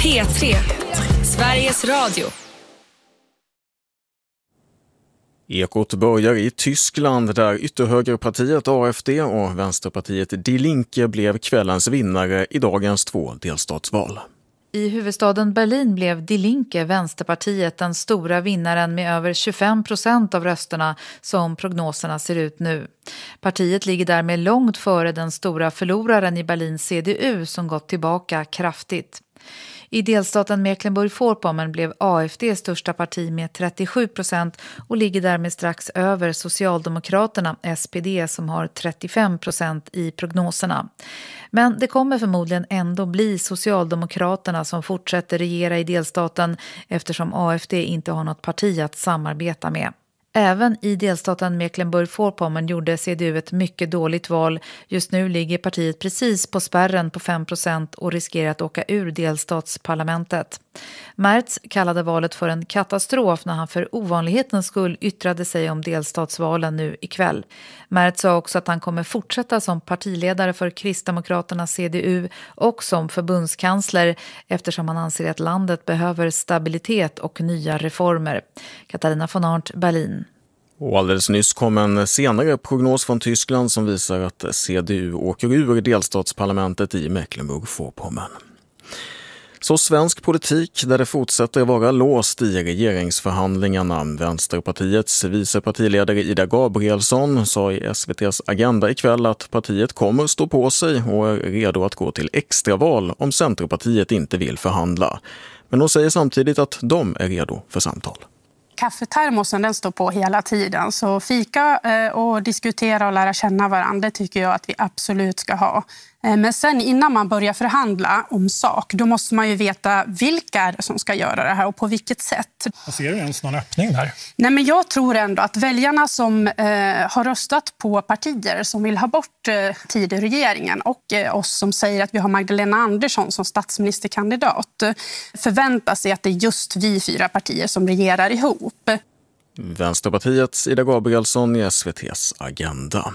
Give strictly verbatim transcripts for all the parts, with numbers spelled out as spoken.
P tre, Sveriges Radio. Ekot börjar i Tyskland där ytterhögerpartiet A F D och vänsterpartiet Die Linke blev kvällens vinnare i dagens två delstatsval. I huvudstaden Berlin blev Die Linke, vänsterpartiet, den stora vinnaren med över tjugofem procent av rösterna som prognoserna ser ut nu. Partiet ligger därmed långt före den stora förloraren i Berlin C D U som gått tillbaka kraftigt. I delstaten Mecklenburg-Vorpommern blev A F D största parti med trettiosju procent och ligger därmed strax över Socialdemokraterna S P D som har trettiofem procent i prognoserna. Men det kommer förmodligen ändå bli Socialdemokraterna som fortsätter regera i delstaten eftersom A F D inte har något parti att samarbeta med. Även i delstaten Mecklenburg-Vorpommern gjorde C D U ett mycket dåligt val. Just nu ligger partiet precis på spärren på fem procent och riskerar att åka ur delstatsparlamentet. Merz kallade valet för en katastrof när han för ovanlighetens skull yttrade sig om delstatsvalen nu ikväll. Merz sa också att han kommer fortsätta som partiledare för Kristdemokraterna C D U och som förbundskansler eftersom han anser att landet behöver stabilitet och nya reformer. Katarina von Arndt, Berlin. Och alldeles nyss kom en senare prognos från Tyskland som visar att C D U åker ur delstatsparlamentet i Mecklenburg-Vorpommern. Så svensk politik där det fortsätter vara låst i regeringsförhandlingarna. Vänsterpartiets vicepartiledare Ida Gabrielsson sa i S V T:s Agenda ikväll att partiet kommer stå på sig och är redo att gå till extraval om Centerpartiet inte vill förhandla. Men hon säger samtidigt att de är redo för samtal. Kaffetermosen den står på hela tiden, så fika och diskutera och lära känna varandra tycker jag att vi absolut ska ha. Men sen innan man börjar förhandla om sak, då måste man ju veta vilka är det som ska göra det här och på vilket sätt. Ser du ens någon öppning där? Nej, men jag tror ändå att väljarna som eh, har röstat på partier som vill ha bort eh, tid i regeringen och eh, oss som säger att vi har Magdalena Andersson som statsministerkandidat eh, förväntar sig att det är just vi fyra partier som regerar ihop. Vänsterpartiets Ida Gabrielsson i S V T:s Agenda.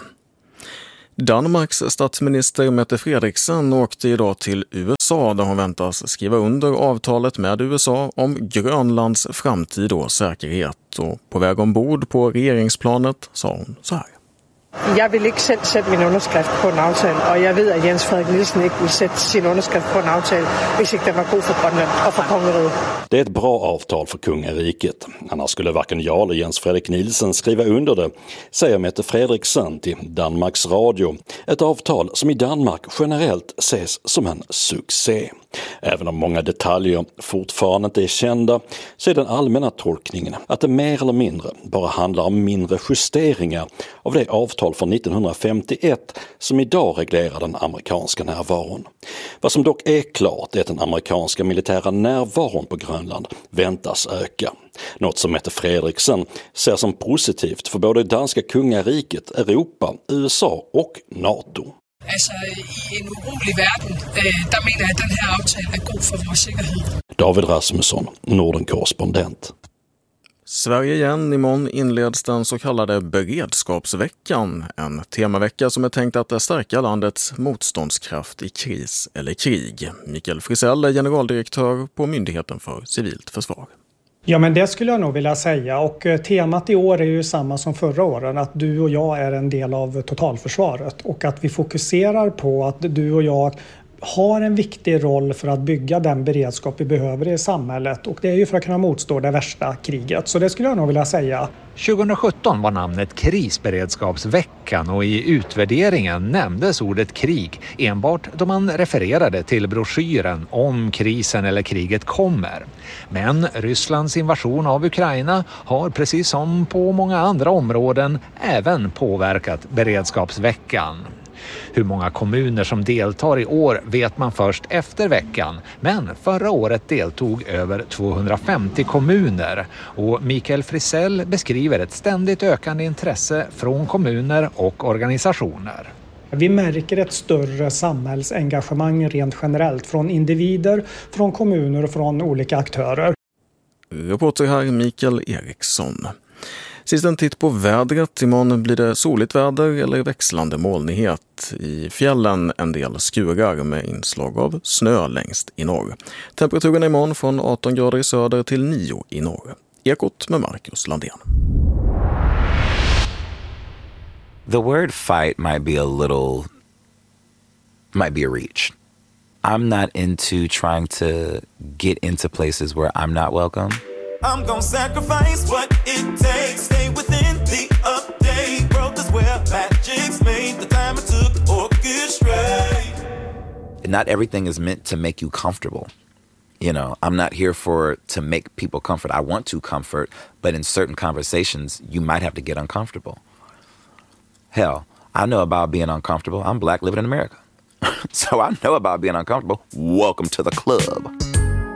Danmarks statsminister Mette Frederiksen åkte idag till U S A där hon väntas skriva under avtalet med U S A om Grönlands framtid och säkerhet. Och på väg ombord på regeringsplanet sa hon så här. Jag vill inte själv sätta min underskrift på en avtal och jag vet att Jens Frederik Nielsen inte vill sätta sin underskrift på en avtal om inte det var god för Grönland och för kongeriket. Det är ett bra avtal för kungariket. Annars skulle varken jag eller Jens Frederik Nielsen skriva under det, säger Mette Frederiksen till Danmarks Radio. Ett avtal som i Danmark generellt ses som en succé. Även om många detaljer fortfarande inte är kända så är den allmänna tolkningen att det mer eller mindre bara handlar om mindre justeringar av det avtal från nittonhundrafemtioett som idag reglerar den amerikanska närvaron. Vad som dock är klart är att den amerikanska militära närvaron på Grönland väntas öka. Något som Mette Frederiksen ser som positivt för både danska kungariket, Europa, U S A och NATO. Altså, i en urolig verden, der mener jeg, at den her aftale er god for vores sikkerhed. David Rasmusson, Norden-korrespondent. Sverige igen, imorgon inleds den så kallade beredskapsveckan. En temavecka som är tänkt att stärka landets motståndskraft i kris eller krig. Mikael Frisell är generaldirektör på Myndigheten för civilt försvar. Ja, men det skulle jag nog vilja säga, och temat i år är ju samma som förra åren, att du och jag är en del av totalförsvaret och att vi fokuserar på att du och jag har en viktig roll för att bygga den beredskap vi behöver i samhället, och det är ju för att kunna motstå det värsta kriget. Så det skulle jag nog vilja säga. tjugohundrasjutton var namnet Krisberedskapsveckan och i utvärderingen nämndes ordet krig enbart då man refererade till broschyren om krisen eller kriget kommer. Men Rysslands invasion av Ukraina har precis som på många andra områden även påverkat beredskapsveckan. Hur många kommuner som deltar i år vet man först efter veckan, men förra året deltog över tvåhundrafemtio kommuner och Mikael Frisell beskriver ett ständigt ökande intresse från kommuner och organisationer. Vi märker ett större samhällsengagemang rent generellt från individer, från kommuner och från olika aktörer. Reporter här Mikael Eriksson. Sist en titt på vädret. Imorgon blir det soligt väder eller växlande molnighet. I fjällen en del skurar med inslag av snö längst i norr. Temperaturen imorgon från arton grader i söder till nio i norr. Ekot med Marcus Landén. The word fight might be a little, might be a reach. I'm not into trying to get into places where I'm not welcome. I'm gonna sacrifice what it takes. Stay within the update. World is where magic's made. The time it took to orchestrate. Not everything is meant to make you comfortable. You know, I'm not here for to make people comfort. I want to comfort, but in certain conversations, you might have to get uncomfortable. Hell, I know about being uncomfortable. I'm black living in America. So I know about being uncomfortable. Welcome to the club.